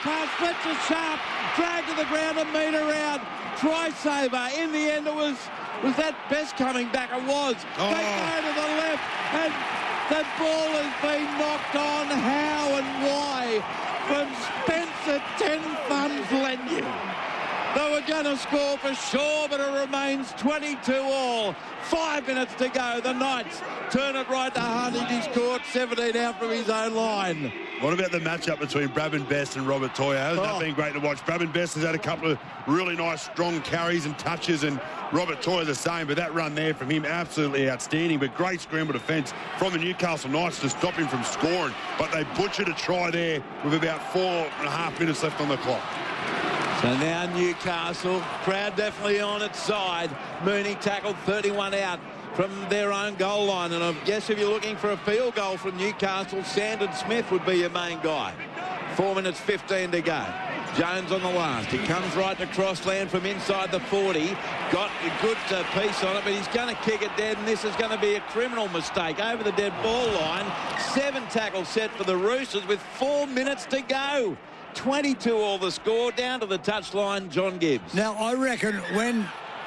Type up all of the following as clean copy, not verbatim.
pass, Fletcher sharp, dragged to the ground, a metre out. Try saver. In the end, it was that Best coming back? It was. Oh. They go to the left, and the ball has been knocked on. How and why? From Spencer 10 Funds Lenu. They were going to score for sure, but it remains 22-all. 5 minutes to go. The Knights turn it right to Hunt. He's scored 17 out from his own line. What about the matchup between Bradman Best and Robert Toya? Hasn't that been great to watch? Bradman Best has had a couple of really nice, strong carries and touches, and Robert Toya the same, but that run there from him, absolutely outstanding. But great scramble defence from the Newcastle Knights to stop him from scoring. But they butchered a try there with about 4.5 minutes left on the clock. So now Newcastle, crowd definitely on its side. Mooney tackled 31 out from their own goal line. And I guess if you're looking for a field goal from Newcastle, Sandon Smith would be your main guy. 4 minutes 15 to go. Jones on the last. He comes right to Crossland from inside the 40. Got a good piece on it, but he's going to kick it dead, and this is going to be a criminal mistake over the dead ball line. 7 tackles set for the Roosters with 4 minutes to go. 22-all the score, down to the touchline, John Gibbs. Now, I reckon when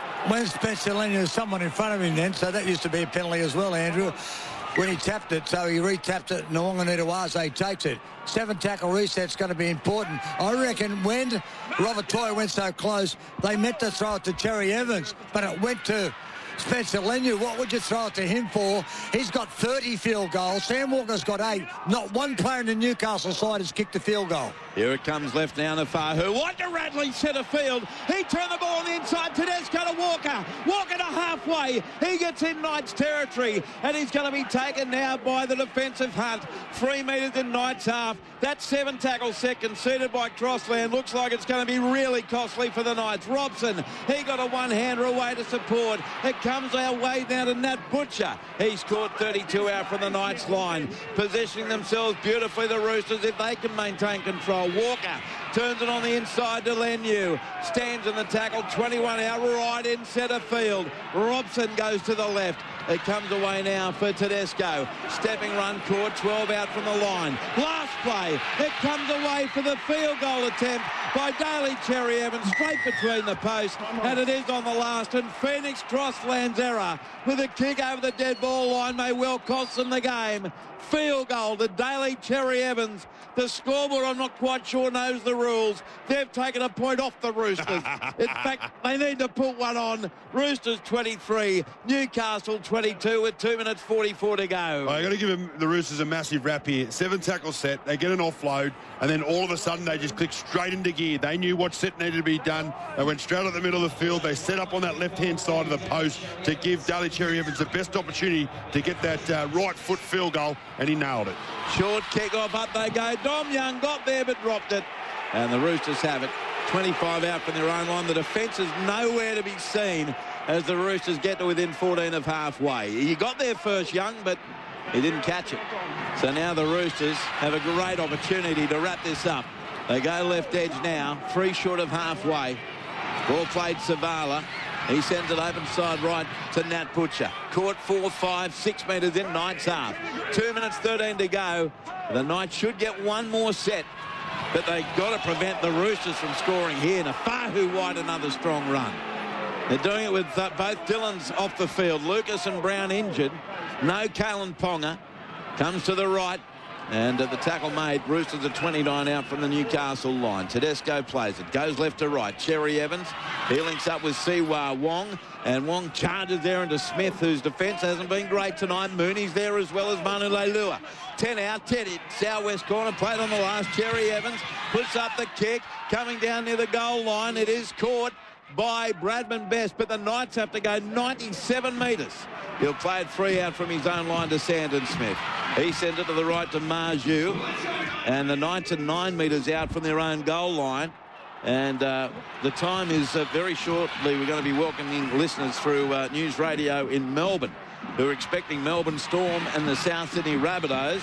Spencer Lenu has someone in front of him then, so that used to be a penalty as well, Andrew, when he tapped it, so he re-tapped it, Nwonganitawase takes it. 7 tackle reset's going to be important. I reckon when Robert Toya went so close, they meant to throw it to Cherry Evans, but it went to Spencer Lenu. What would you throw it to him for? He's got 30 field goals. Sam Walker's got 8. Not one player in the Newcastle side has kicked a field goal. Here it comes left now to Fahu. What to Radley, centre field. He turned the ball on the inside. Tedesco to Walker. Walker to halfway. He gets in Knights territory, and he's going to be taken now by the defensive Hunt. 3 metres in Knights half. That 7 tackle set conceded by Crossland looks like it's going to be really costly for the Knights. Robson, he got a one-hander away to support. It comes our way now to Nat Butcher. He scored 32 out from the Knights line. Positioning themselves beautifully, the Roosters, if they can maintain control. Walker turns it on the inside to Lenu. Stands in the tackle, 21 out, right in centre field. Robson goes to the left. It comes away now for Tedesco. Stepping run caught, 12 out from the line. Last play, it comes away for the field goal attempt by Daly Cherry Evans, straight between the posts, and it is on the last. And Phoenix Crossland's error with a kick over the dead ball line may well cost them the game. Field goal to Daly Cherry Evans. The scoreboard, I'm not quite sure, knows the rules. They've taken a point off the Roosters. In fact, they need to put one on. Roosters 23, Newcastle 22 with 2 minutes 44 to go. I've got to give the Roosters a massive rap here. 7 tackle set, they get an offload, and then all of a sudden they just click straight into gear. They knew what set needed to be done. They went straight at the middle of the field. They set up on that left-hand side of the post to give Daly Cherry Evans the best opportunity to get that right foot field goal, and he nailed it. Short kick off, up they go. Dom Young got there but dropped it. And the Roosters have it. 25 out from their own line. The defence is nowhere to be seen as the Roosters get to within 14 of halfway. He got there first, Young, but he didn't catch it. So now the Roosters have a great opportunity to wrap this up. They go left edge now, 3 short of halfway. Ball played Savala. He sends it open side right to Nat Butcher. Caught 4, 5, 6 metres in Knights half. 2 minutes 13 to go. The Knights should get one more set, but they've got to prevent the Roosters from scoring here. Nafahu wide, another strong run. They're doing it with both Dillons off the field. Lucas and Brown injured. No Kalen Ponga. Comes to the right. And the tackle made. Roosters are 29 out from the Newcastle line. Tedesco plays it. Goes left to right. Cherry Evans. He links up with Siwa Wong. And Wong charges there into Smith, whose defence hasn't been great tonight. Mooney's there as well as Manu Leilua. 10 out, 10 in. Southwest corner, played on the last. Cherry Evans puts up the kick. Coming down near the goal line. It is caught by Bradman Best, but the Knights have to go 97 metres. He'll play it free out from his own line to Sandon Smith. He sends it to the right to Marju. And the Knights are 9 metres out from their own goal line. And the time is very shortly. We're going to be welcoming listeners through News Radio in Melbourne, who are expecting Melbourne Storm and the South Sydney Rabbitohs,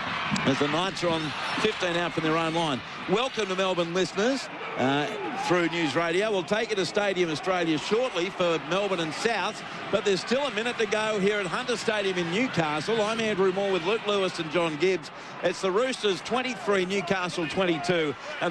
as the Knights are on 15 out from their own line. Welcome to Melbourne listeners through News Radio. We'll take you to Stadium Australia shortly for Melbourne and South, but there's still a minute to go here at Hunter Stadium in Newcastle. I'm Andrew Moore with Luke Lewis and John Gibbs. It's the Roosters 23, Newcastle 22. And